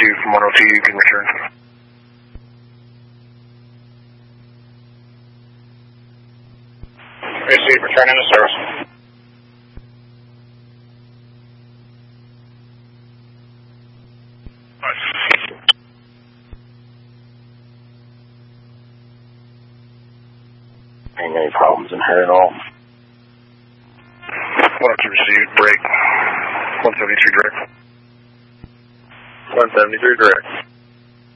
from 102, you can return. Receive, return into service. Ain't any problems in here at all. 102 received, break. 173 direct. 173 direct.